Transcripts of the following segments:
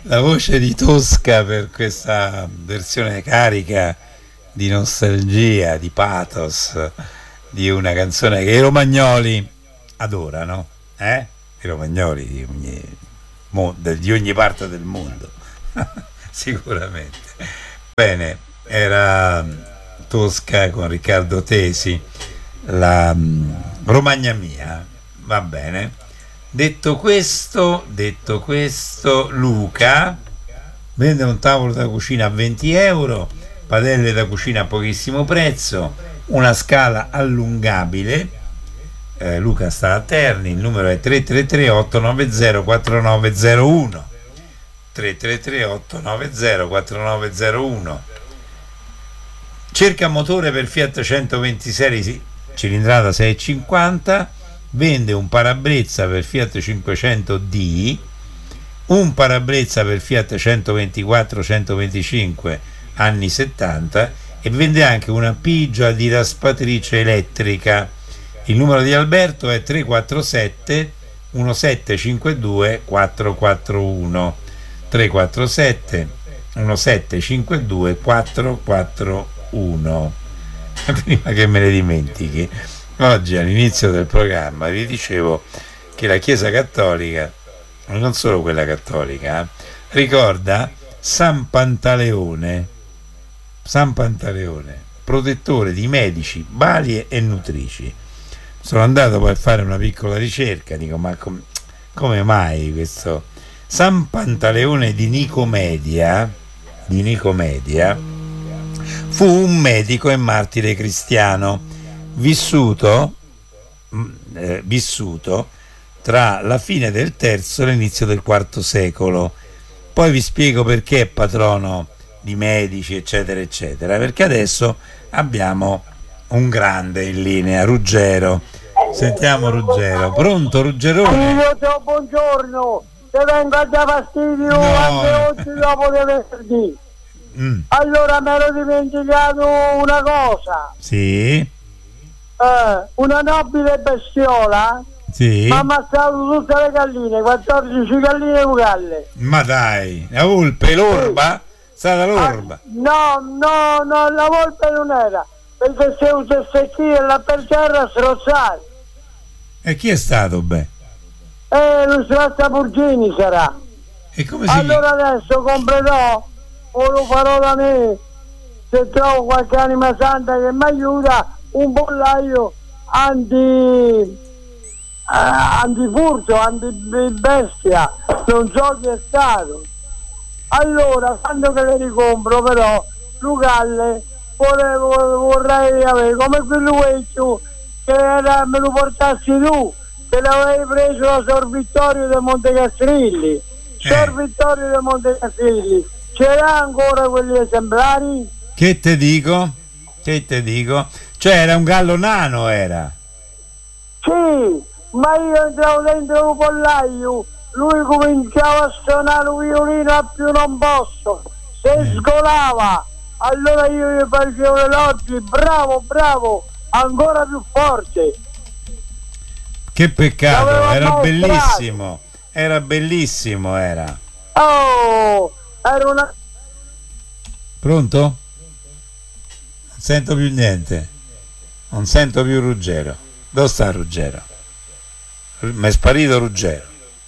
la voce di Tosca per questa versione carica di nostalgia, di pathos, di una canzone che i romagnoli adorano, eh? I romagnoli di ogni parte del mondo, sicuramente. Bene, era Tosca con Riccardo Tesi, la Romagna mia, va bene. Detto questo, Luca vende un tavolo da cucina a 20 euro, padelle da cucina a pochissimo prezzo, una scala allungabile. Luca sta a Terni, il numero è 333 890 4901, 333 890 4901. Cerca motore per Fiat 126 cilindrata 650, vende un parabrezza per Fiat 500D, un parabrezza per Fiat 124-125 anni 70 e vende anche una pigia di raspatrice elettrica. Il numero di Alberto è 347 1752 441, 347 1752 441. Prima che me ne dimentichi, oggi all'inizio del programma vi dicevo che la Chiesa Cattolica, non solo quella cattolica, ricorda San Pantaleone, protettore di medici, balie e nutrici. Sono andato poi a fare una piccola ricerca, dico ma come mai questo San Pantaleone di Nicomedia fu un medico e martire cristiano vissuto tra la fine del III e l'inizio del IV secolo. Poi vi spiego perché è patrono di medici, eccetera eccetera, perché adesso abbiamo un grande in linea, Ruggero. Sentiamo Ruggero. Pronto, Ruggerone? Buongiorno, se vengo a dare fastidio anche oggi dopo di venerdì. Allora mi ero dimenticato una cosa. Sì. Una nobile bestiola. Sì. Mi ha ammazzato tutte le galline, 14 galline uguali. Ma dai, la volpe, l'orba? Stata l'orba? No, la volpe non era, perché se usasse qui e la per terra strozzare. E chi è stato, beh? Lo Strassa Purgini sarà. E come si allora adesso comprerò o lo farò da me, se trovo qualche anima santa che mi aiuta, un pollaio antifurto, antibestia, non so chi è stato. Allora quando che le ricompro però Lucalle vorrei avere come quello vecchio che era, me lo portassi tu, che l'avevi preso da Sor Vittorio di Montecastrilli. Sor Vittorio di Montecastrilli, c'era ancora quegli esemplari? Che te dico? Cioè era un gallo nano, era? Sì, ma io entravo dentro un pollaio, lui cominciava a suonare il violino a più non posso, se scolava, allora io gli facevo elogi, bravo, ancora più forte. Che peccato, era bellissimo, era. Oh, era una... Pronto? Non sento più niente, non sento più Ruggero. Dove sta Ruggero? Mi è sparito Ruggero.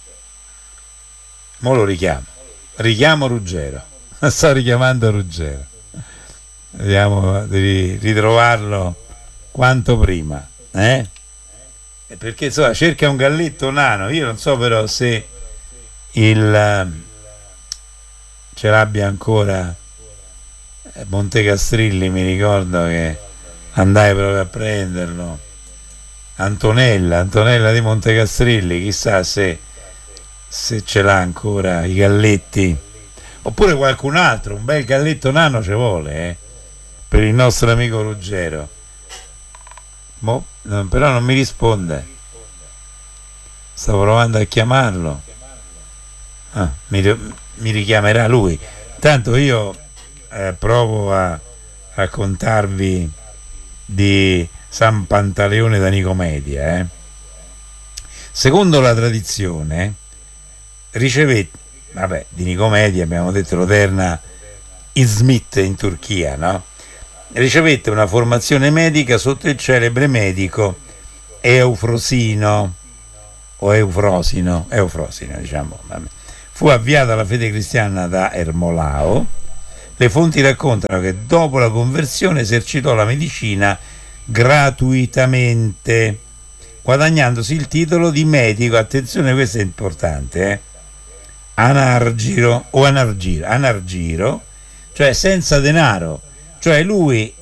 Mo lo richiamo Ruggero. Sto richiamando Ruggero. Vediamo di ritrovarlo quanto prima, perché insomma cerca un galletto nano. Io non so però se ce l'abbia ancora Montecastrilli. Mi ricordo che andai proprio a prenderlo. Antonella di Montecastrilli, chissà se ce l'ha ancora i galletti, oppure qualcun altro. Un bel galletto nano ci vuole, per il nostro amico Ruggero. Però non mi risponde, stavo provando a chiamarlo. Mi richiamerà lui. Tanto io provo a raccontarvi di San Pantaleone da Nicomedia. Secondo la tradizione ricevette vabbè, di Nicomedia abbiamo detto l'Oderna Izmit in Turchia, no? Ricevette una formazione medica sotto il celebre medico Eufrosino o Eufrosino, diciamo. Vabbè. Fu avviato alla fede cristiana da Ermolao. Le fonti raccontano che dopo la conversione esercitò la medicina gratuitamente, guadagnandosi il titolo di medico, attenzione, questo è importante, anargiro, cioè senza denaro, cioè lui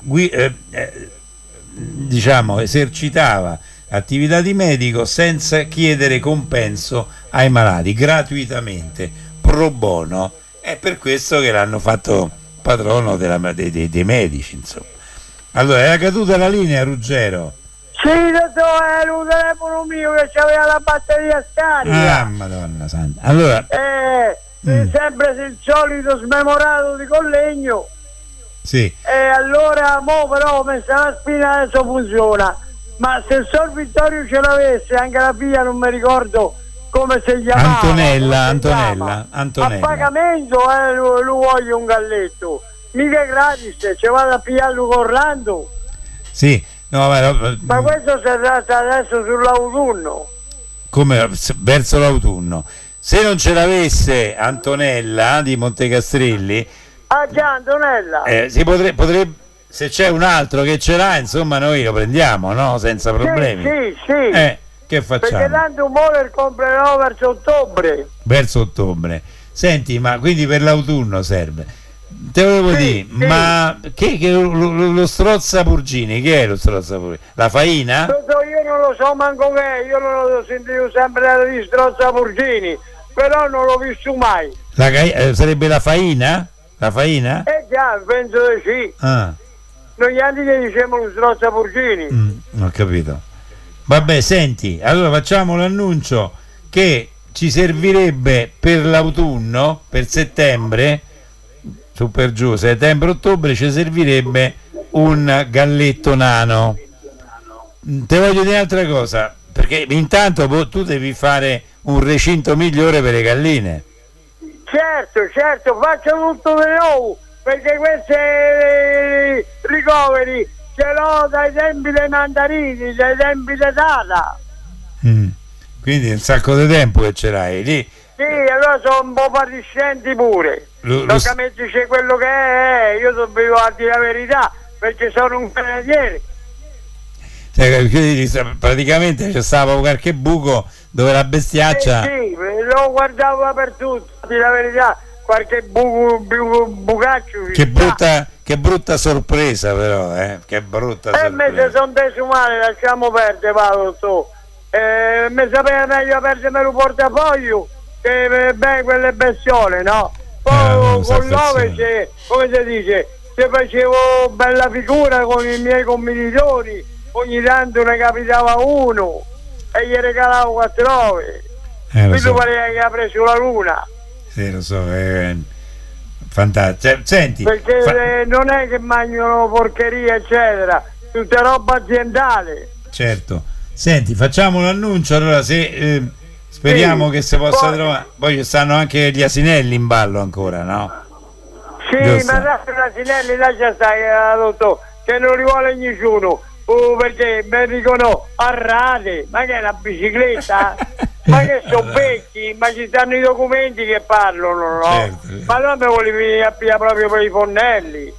diciamo esercitava attività di medico senza chiedere compenso ai malati, gratuitamente, pro bono. È per questo che l'hanno fatto patrono dei medici, insomma. Allora, era caduta la linea, Ruggero? Sì, dottore, era un telefono mio che aveva la batteria scarica. Ah, Madonna santa. Allora, sempre il solito smemorato di Collegno. sì. E allora, però ho messo la spina, adesso funziona. Ma se il Sor Vittorio ce l'avesse, anche la figlia non mi ricordo come si chiamava. Antonella. A pagamento, lui voglio un galletto. Mica gratis, ci vado a pigliarlo correndo. Sì, no, ma questo si tratta adesso sull'autunno. Come verso l'autunno. Se non ce l'avesse Antonella di Montecastelli, già Antonella, si potrebbe, se c'è un altro che ce l'ha, insomma, noi lo prendiamo, no? Senza problemi. Sì. Che facciamo? Perché tanto un Moller comprerò verso ottobre. Verso ottobre. Senti, ma quindi per l'autunno serve? Te volevo dire, ma che lo Strozza Purgini, che è lo Strozza Purgini? La Faina? Io non lo so manco che, io non lo sentivo sempre di Strozza Purgini, però non l'ho visto mai. Sarebbe la Faina? La Faina? Già, penso di sì. Noi anni che dicevano lo Strozza Purgini. Ho capito. Vabbè, senti, allora facciamo l'annuncio che ci servirebbe per l'autunno, per settembre, su per giù, settembre-ottobre, ci servirebbe un galletto nano. Te voglio dire un'altra cosa, perché intanto tu devi fare un recinto migliore per le galline. Certo, faccio tutto di nuovo, perché questi ricoveri ce l'ho dai tempi dei mandarini, dai tempi di Tata. Quindi un sacco di tempo che ce l'hai lì. Sì, allora sono un po' pariscenti pure. Logicamente c'è quello che è, io dobbiamo dire la verità, perché sono un granadiere. Praticamente c'è stato qualche buco dove la bestiaccia. Sì, lo guardavo dappertutto, a dire la verità, qualche bucaccio. Che brutta sorpresa, però, che brutta sorpresa. Me se sono teso male, lasciamo perdere, Paolo. Mi sapeva meglio perdermi il portafoglio che quelle bestiole, no? Poi con l'ove, come si dice, se facevo bella figura con i miei commilitoni, ogni tanto ne capitava uno e gli regalavo 4 ove. Quindi pareva che ha preso la luna. Sì, lo so, fantastico. Senti, perché non è che mangiano porcheria eccetera, tutta roba aziendale. Certo. Senti, facciamo l'annuncio, allora speriamo che si possa trovare. Poi ci stanno anche gli asinelli in ballo ancora, no? Sì, giusto? Ma adesso gli asinelli lascia stare, dottor, che non li vuole nessuno, perché mi dicono a rate, ma che è una bicicletta? Ma che sono vecchi, ma ci stanno i documenti che parlano, no? Certo. Ma non mi volevi venire a pigliare proprio per i fornelli.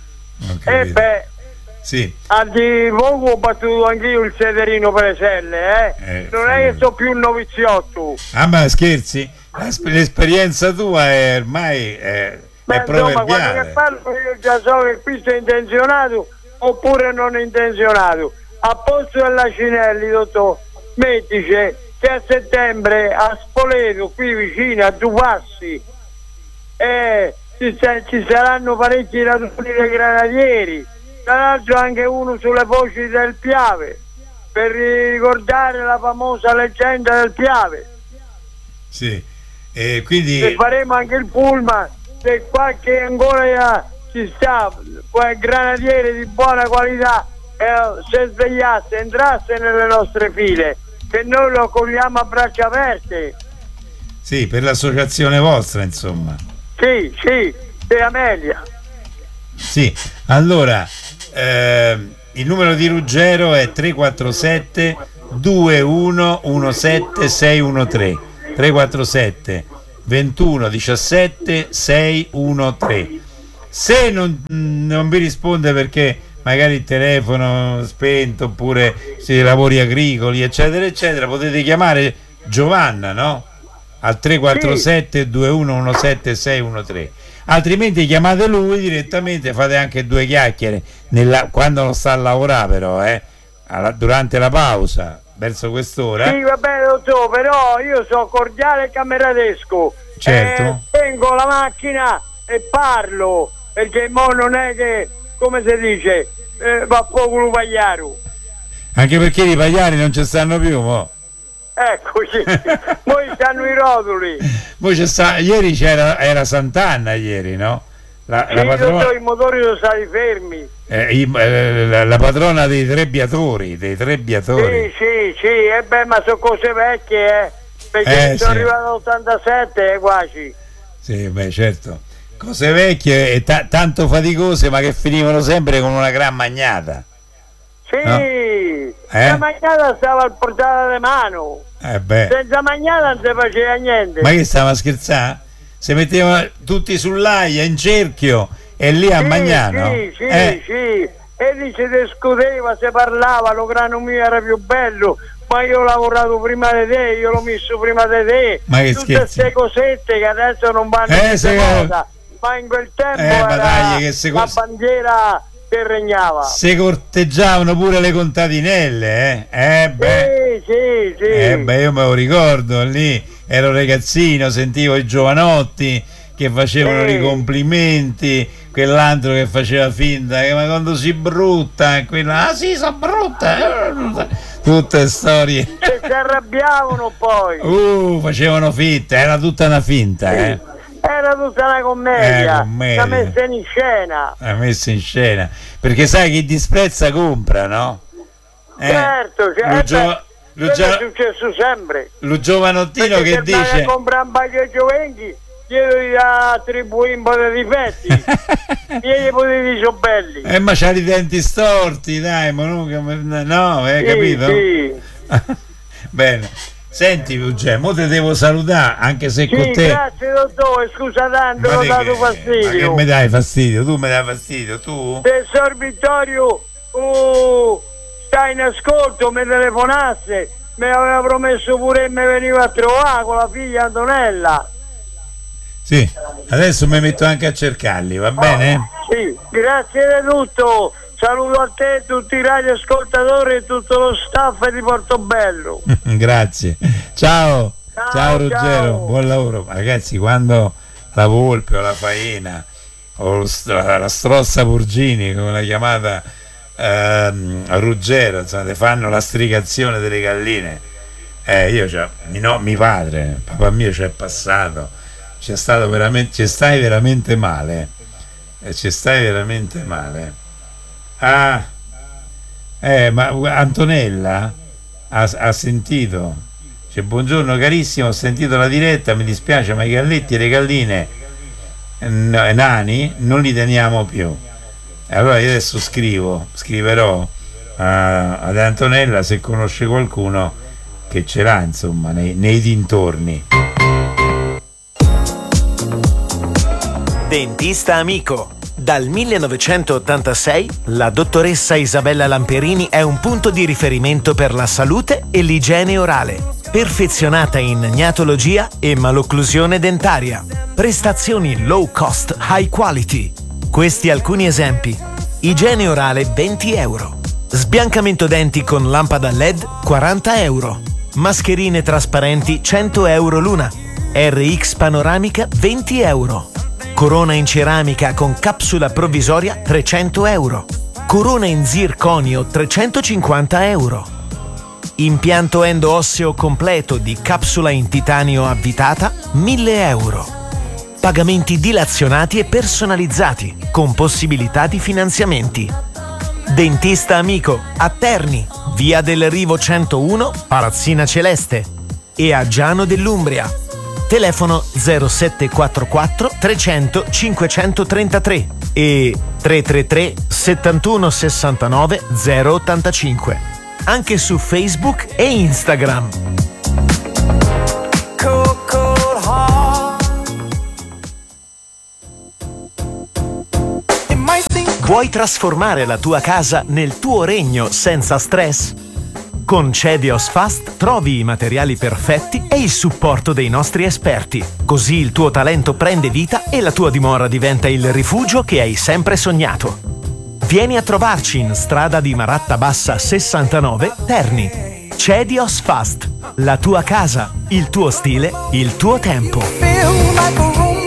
Sì. Anzi, poco ho battuto anch'io il sederino per le selle, non è che sto più un noviziotto. Ah, ma scherzi? L'esperienza tua è ormai è proverbiale. Ma quando che parlo io già so che qui sei intenzionato oppure non intenzionato. A posto dell'Acinelli, dottor, mettici che a settembre a Spoleto, qui vicino a Dupassi, ci saranno parecchi raduni dei granadieri. Tra l'altro anche uno sulle voci del Piave, per ricordare la famosa leggenda del Piave. Sì, e quindi e faremo anche il pullman, se qualche ancora ci sta, quel granadiere di buona qualità, se svegliasse, entrasse nelle nostre file, che noi lo accogliamo a braccia aperte. Sì, per l'associazione vostra, insomma. Sì, di Amelia. Sì, allora il numero di Ruggero è 347 2117 613, 347 21 17 613. Se non vi risponde perché magari il telefono spento, oppure se lavori agricoli, eccetera eccetera, potete chiamare Giovanna, no? Al 347 2117 613. Altrimenti chiamate lui direttamente, fate anche due chiacchiere quando non sta a lavorare, però durante la pausa verso quest'ora. Sì, va bene, lo so, però io sono cordiale e cameradesco. Certo. Tengo la macchina e parlo, perché mo non è che, come si dice, va a fuoco un pagliaro. Anche perché i pagliari non ci stanno più, mo. Eccoci, poi stanno i rotoli. Poi ieri era Sant'Anna, ieri, no? La patrona, i motori sono stati fermi. La patrona dei trebbiatori. Sì, ma sono cose vecchie, perché sono arrivato all'87 quasi. Sì, beh, certo. Cose vecchie e tanto faticose, ma che finivano sempre con una gran magnata. Sì, no? La magnata stava al portata di mano. Senza magnata non si faceva niente. Ma che stava a scherzare? Si mettevano tutti sull'aia in cerchio e lì a magnano. Sì. E lì si discuteva, si parlava, lo grano mio era più bello, ma io ho lavorato prima di te, io l'ho messo prima di te. Ma che tutte queste cosette che adesso non vanno in moda, ma in quel tempo era la bandiera che regnava. Se corteggiavano pure le contadinelle, Sì. Io me lo ricordo, lì ero ragazzino, sentivo i giovanotti che facevano i complimenti, quell'altro che faceva finta ma quando si brutta, quella sì, sono brutta, tutte storie. E si arrabbiavano poi. Facevano finta, era tutta una finta, Era tutta una commedia. La messa in scena. La messa in scena. Perché sai, chi disprezza compra, no? Certo, è successo sempre. Lo giovanottino perché che dice se compra un paio di gioventi gli attribuì un po' di difetti. Gli potevi sono belli. Ma c'ha i denti storti, dai, ma no, capito? Sì. Bene. Senti Ruggero, mo te devo salutare, anche se con te. Grazie dottore, scusa tanto, ho dato fastidio. Ma che mi dai fastidio? Tu mi dai fastidio, tu? Se Sor Vittorio stai in ascolto, mi telefonasse, mi aveva promesso pure che mi veniva a trovare con la figlia Antonella. Sì, adesso mi metto anche a cercarli, va bene? Sì, grazie di tutto. Saluto a te, tutti i radioascoltatori e tutto lo staff di Portobello. Grazie. Ciao Ruggero, ciao. Buon lavoro. Ragazzi, quando la Volpe o la Faena o la Strozza Purgini, come l'ha chiamata Ruggero, insomma, fanno la strigazione delle galline, mio padre, papà mio ci è passato, ci stai veramente male, ci stai veramente male. Ma Antonella ha sentito, buongiorno carissimo, ho sentito la diretta, mi dispiace ma i galletti e le galline nani non li teniamo più. Allora io adesso scriverò ad Antonella se conosce qualcuno che ce l'ha, insomma, nei dintorni. Dentista amico. Dal 1986 la dottoressa Isabella Lamperini è un punto di riferimento per la salute e l'igiene orale, perfezionata in gnatologia e malocclusione dentaria. Prestazioni low cost, high quality. Questi alcuni esempi. Igiene orale 20 euro. Sbiancamento denti con lampada LED 40 euro. Mascherine trasparenti 100 euro l'una. RX panoramica 20 euro. Corona in ceramica con capsula provvisoria 300 euro. Corona in zirconio 350 euro. Impianto endoosseo completo di capsula in titanio avvitata 1000 euro. Pagamenti dilazionati e personalizzati con possibilità di finanziamenti. Dentista amico a Terni, via del Rivo 101, Palazzina Celeste, e a Giano dell'Umbria. telefono 0744 300 533 e 333 71 69 085. Anche su Facebook e Instagram. Vuoi trasformare la tua casa nel tuo regno senza stress? Con Cedios Fast trovi i materiali perfetti e il supporto dei nostri esperti. Così il tuo talento prende vita e la tua dimora diventa il rifugio che hai sempre sognato. Vieni a trovarci in strada di Maratta Bassa 69, Terni. Cedios Fast. La tua casa, il tuo stile, il tuo tempo.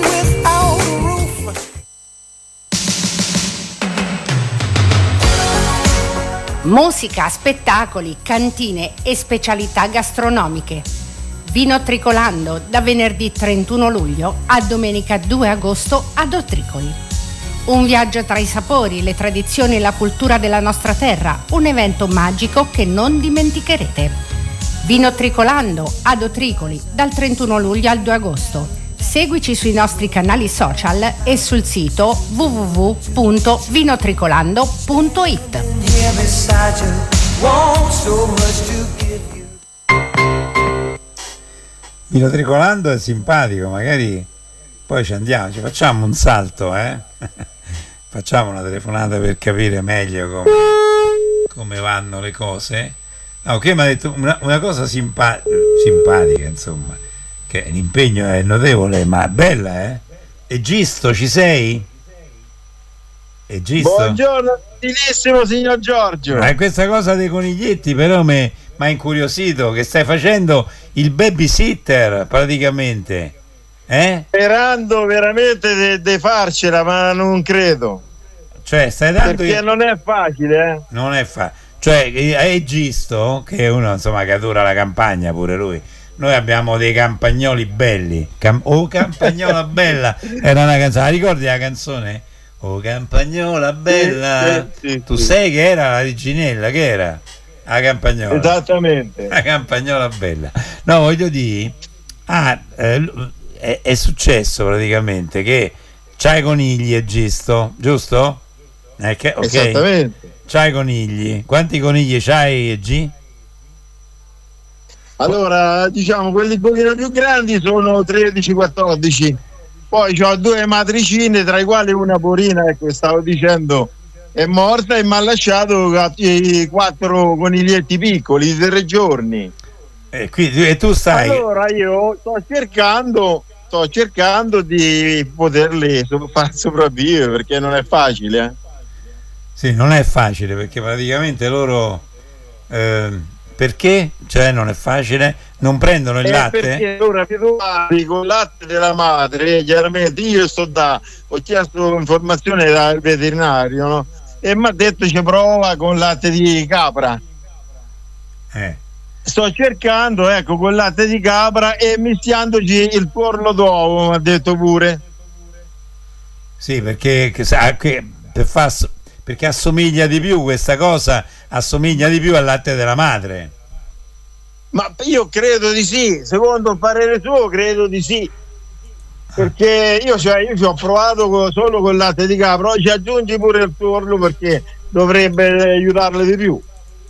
Musica, spettacoli, cantine e specialità gastronomiche. Vino Tricolando da venerdì 31 luglio a domenica 2 agosto ad Otricoli. Un viaggio tra i sapori, le tradizioni e la cultura della nostra terra, un evento magico che non dimenticherete. Vino Tricolando ad Otricoli dal 31 luglio al 2 agosto. Seguici sui nostri canali social e sul sito www.vinotricolando.it. Vino Tricolando è simpatico, magari poi ci andiamo, ci facciamo un salto, facciamo una telefonata per capire meglio come vanno le cose. No, che mi ha detto una cosa simpatica, insomma, che l'impegno è notevole, ma bella, Egisto, ci sei? Egisto? Buongiorno, gentilissimo signor Giorgio. Ma questa cosa dei coniglietti però mi ha incuriosito, che stai facendo il babysitter praticamente, Sperando veramente di farcela, ma non credo. Cioè stai dando... Perché non è facile, Non è facile. Cioè Egisto, che è uno insomma che adora la campagna pure lui. Noi abbiamo dei campagnoli belli. Oh campagnola bella, era una canzone, la ricordi la canzone? Oh campagnola bella, sì, tu sì. sai che era la Reginella, che era? La campagnola. Esattamente. La campagnola bella. No, voglio dire, è successo praticamente che c'hai conigli, Egisto, giusto? Okay. Esattamente. C'hai conigli. Quanti conigli c'hai, Egi? Allora, diciamo, quelli un pochino più grandi sono 13-14. Poi ho 2 matricine, tra i quali una porina, che stavo dicendo, è morta e mi ha lasciato 4 coniglietti piccoli di 3 giorni. E tu stai... Allora io sto cercando di poterli far sopravvivere, perché non è facile. Sì, non è facile, perché praticamente loro... perché? Cioè non è facile? Non prendono il latte? Perché ora abituati con il latte della madre, chiaramente io ho chiesto informazioni dal veterinario, no? E mi ha detto ci prova con latte di capra. Sto cercando, ecco, con latte di capra e mischiandoci il tuorlo d'uovo, mi ha detto pure. Sì, perché perché assomiglia di più, questa cosa assomiglia di più al latte della madre. Ma io credo di sì, secondo il parere suo credo di sì, perché io ci ho provato solo con il latte di capra, ci aggiungi pure il tuorlo perché dovrebbe aiutarle di più.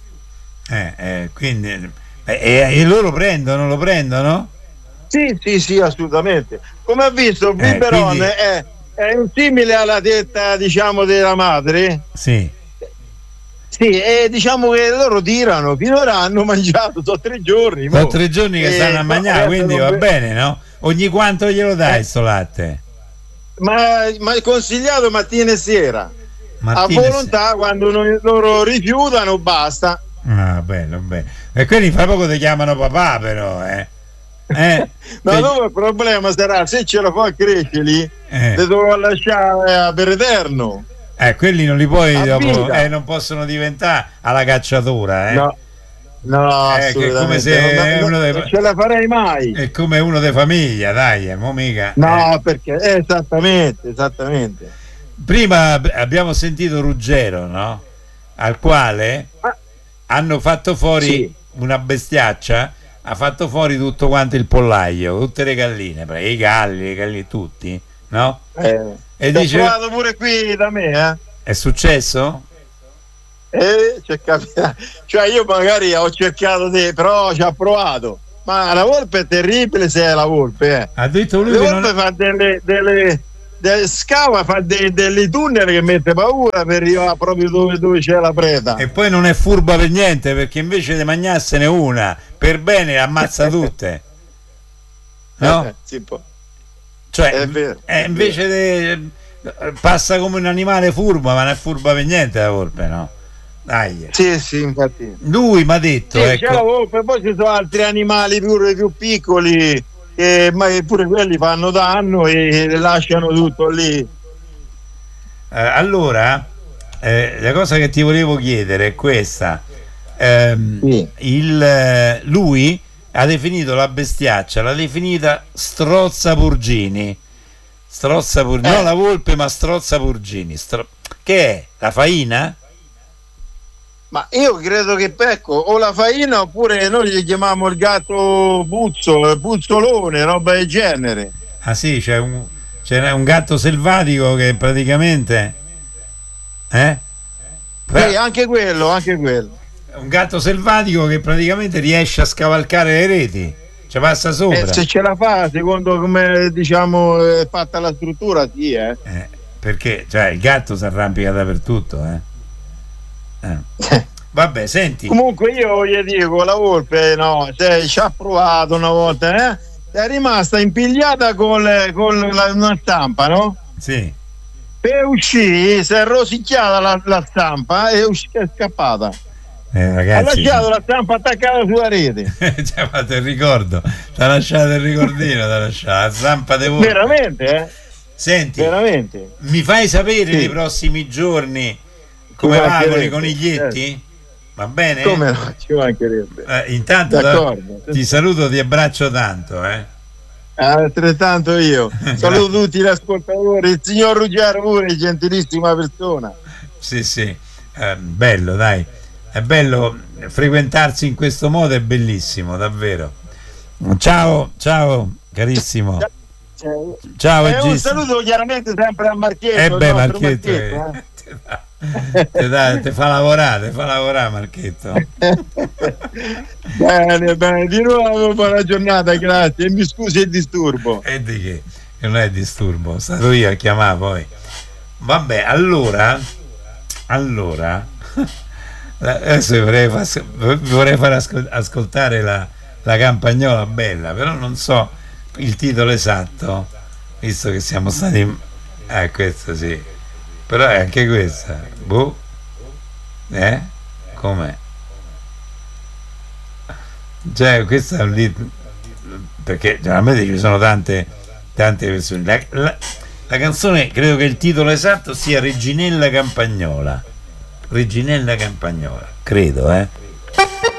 Quindi e loro lo prendono? Sì, assolutamente. Come ha visto, il biberon quindi... è un simile alla tetta, diciamo, della madre. Sì, e diciamo che loro tirano, finora hanno mangiato, sono 3 giorni. sono 3 giorni che stanno a mangiare, quindi va bene, no? Ogni quanto glielo dai sto latte? Ma è consigliato mattina e sera, a volontà, quando loro rifiutano basta. Ah, bello. E quelli fra poco ti chiamano papà, però, Ma dove il problema sarà se ce la fa crescere lì, le devo lasciare per eterno. Quelli non li puoi dopo, non possono diventare alla cacciatura, No, che è come se non ce la farei mai. È come uno di famiglia, dai, mo mica. No, perché esattamente. Prima abbiamo sentito Ruggero, no? Al quale hanno fatto fuori una bestiaccia ha fatto fuori tutto quanto il pollaio, tutte le galline, i galli tutti, no? E dice, ho provato pure qui da me, è successo? C'è capitato. Cioè io magari ho cercato però ci ha provato, ma la volpe è terribile se è la volpe, Ha detto lui la che volpe fa scava, fa delle tunnel che mette paura per arrivare proprio dove c'è la preda. E poi non è furba per niente, perché invece di mangiarsene una per bene ammazza tutte, no? Sì, Cioè è vero, invece passa come un animale furbo, ma non è furba per niente la volpe, no? Dai. Sì, infatti. Lui mi ha detto, Sì, ecco, c'è la volpe, poi ci sono altri animali più piccoli ma pure quelli fanno danno e lasciano tutto lì. Allora la cosa che ti volevo chiedere è questa. Sì. Lui ha definito la bestiaccia, l'ha definita Strozzapurgini. Non la volpe, ma Strozzapurgini. Che è? La faina? Ma io credo che ecco, o la faina oppure noi gli chiamiamo il gatto puzzolone, roba del genere. Ah sì, c'è un gatto selvatico che praticamente Sì, anche quello. un gatto selvatico che praticamente riesce a scavalcare le reti, ci passa sopra. Se ce la fa, secondo come diciamo è fatta la struttura, sì, perché cioè, il gatto si arrampica dappertutto, Vabbè, senti. Comunque io gli dico, la volpe se ci ha provato una volta, è rimasta impigliata con una stampa, no? Sì. Per uscire si è rosicchiata la stampa e è scappata. Ragazzi, ha lasciato la stampa attaccata sulla rete. Ci ha fatto il ricordo, ti ha lasciato il ricordino, la zampa di volpe. Veramente, Senti, veramente. mi fai sapere Sì. nei prossimi giorni come va con i coniglietti? Va bene? Come no, ci mancherebbe. Intanto D'accordo. ti saluto, ti abbraccio tanto, Altrettanto io. Saluto tutti gli ascoltatori, il signor Ruggero pure, gentilissima persona. Sì, bello, dai, è bello frequentarsi in questo modo, è bellissimo, davvero. Ciao carissimo. Ciao un saluto chiaramente sempre a Marchetto. Marchetto ti fa lavorare Marchetto. Bene, di nuovo buona giornata, grazie, e mi scusi il disturbo. E di che non è disturbo, stato io a chiamare poi. Vabbè, allora adesso vorrei far ascoltare la campagnola bella, però non so il titolo esatto, visto che siamo stati questo sì, però è anche questa com'è, cioè questa è un perché generalmente ci sono tante versioni. La canzone, credo che il titolo esatto sia Reginella Campagnola, credo,